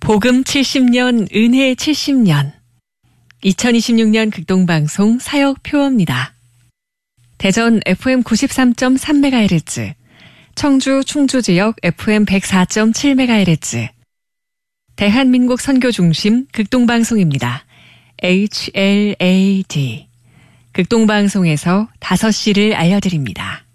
복음 70년, 은혜 70년. 2026년 극동방송 사역표어입니다. 대전 FM 93.3MHz, 청주 충주지역 FM 104.7MHz, 대한민국 선교중심 극동방송입니다. HLAD. 극동방송에서 5시를 알려드립니다.